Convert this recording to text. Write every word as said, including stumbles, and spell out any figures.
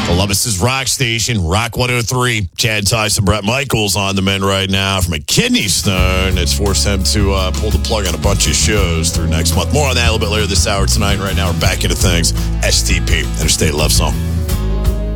Columbus's rock station, Rock one oh three. Chad Tyson, Brett Michaels on the men right now from a kidney stone. It's forced him to uh, pull the plug on a bunch of shows through next month. More on that a little bit later this hour tonight. Right now, we're back into things. S T P, Interstate Love Song.